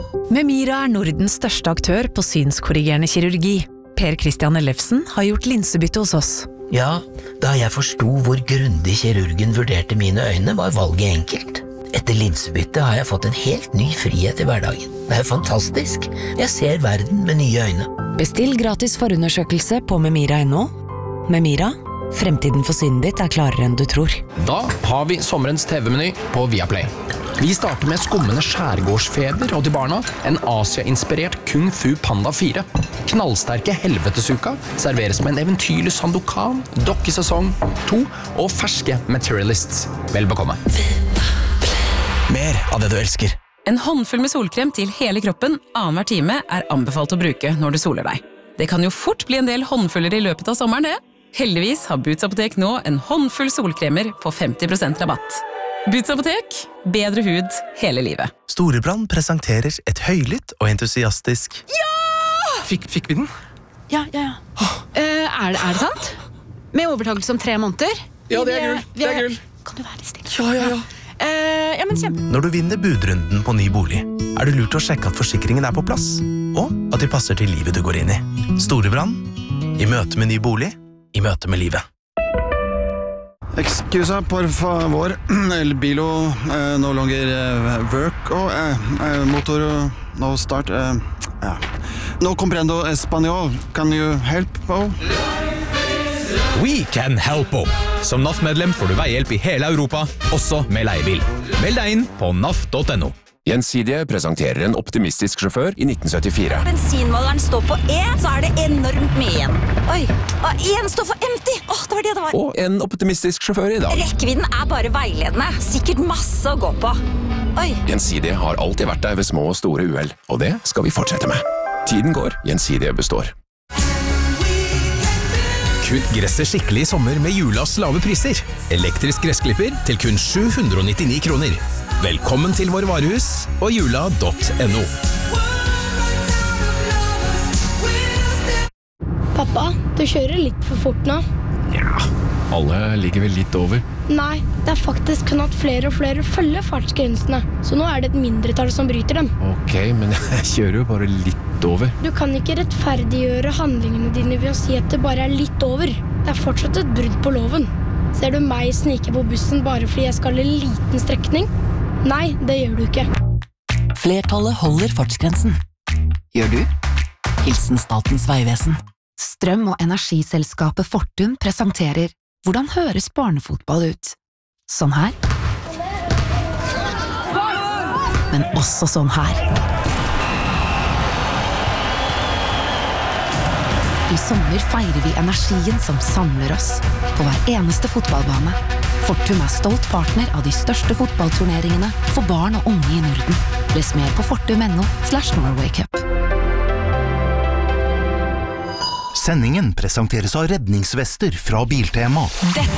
Memira Nordens største aktør på synskorrigerende kirurgi. Per Christian Ellefsen har gjort linsebytte hos oss. Ja, da jeg forstod hvor grundig kirurgen vurderte mine øyne, var valget enkelt. Etter linsebytte har jeg fått en helt ny frihet i hverdagen. Det fantastisk. Jeg ser verden med nye øyne. Bestill gratis forundersøkelse på memira.no. Memira, fremtiden for synet ditt klarere enn du tror. Da har vi sommerens TV-meny på Viaplay. Vi starter med skummende skjærgårdsfeber og til barna en Asia-inspirert Kung Fu Panda 4. Knallsterke helvetesuka serveres med en eventyrlig Sandokan, dokkesesong 2 og ferske Materialists. Vel bekomme. Mer av det du elsker. En håndfull med solkrem til hele kroppen annenhver time anbefalt å bruke når du soler deg. Det kan jo fort bli en del håndfuller i løpet av sommeren, det. Heldigvis har Boots Apotek nå en håndfull solkremer på 50% rabatt. Boots Apotek, bedre hud hele livet. Storebrand presenterer et høylytt og entusiastisk. Ja! Fikk vi den? Ja. Er det sant? Med overtakelse om 3 måneder? Ja, det er gull. Kan du være stille? Ja. Ja, men kjempe. Når du vinner budrunden på ny bolig, det lurt å sjekke at forsikringen på plass, og at de passer til livet du går inn i. Storebrand, i møte med ny bolig, i møte med livet. Excusa, por favor, el bilo no longer work, motor no start, no comprendo español, can you help? We can help. Som NAF-medlem får du veihjelp i hele Europa, også med leiebil. Meld deg inn på naf.no. Gjensidige presenterer en optimistisk sjåfør i 1974. Bensinmåleren står på E, så det enormt mye igjen. Oi, en står for empty. Det var det det var. Og en optimistisk sjåfør i dag. Rekkevidden bare veiledende. Sikkert masse å gå på. Oi. Gjensidige har alltid vært der ved små og store uhell, og det skal vi fortsette med. Tiden går, Gjensidige består. Kutt gresset skikkelig i sommer med Julas lave priser. Elektrisk gressklipper til kun 799 kroner. Velkommen til vår varehus og jula.no. Pappa, du kjører litt for fort nå. Ja, alle ligger vel litt over. Nei, det faktisk kun at flere og flere følger fartsgrensene, så nå det et mindretall som bryter dem. Ok, men jeg kjører jo bare litt over. Du kan ikke rettferdiggjøre handlingene dine ved å si at det bare litt over. Det fortsatt et brudd på loven. Ser du meg snike på bussen bare fordi jeg skal en liten strekning? Nei, det gjør du ikke. Flertallet holder fartsgrensen. Gjør du? Hilsen Statens vegvesen. Strøm- og energiselskapet Fortum presenterer hvordan høres barnefotball ut. Sånn her. Men også sånn her. I sommer feirer vi energien som samler oss på hver eneste fotballbane. Fortum stolt partner av de største fotballturneringene for barn og unge i Norden. Les mer på fortum.no/Norway Cup. Sendingen presenteres av redningsvester fra Biltema. Dette